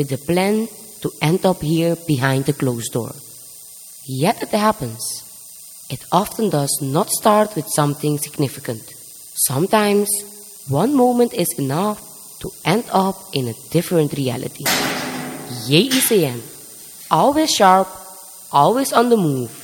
with the plan to end up here behind the closed door. Yet it happens. It often does not start with something significant. Sometimes, one moment is enough to end up in a different reality. Ye is always sharp, always on the move.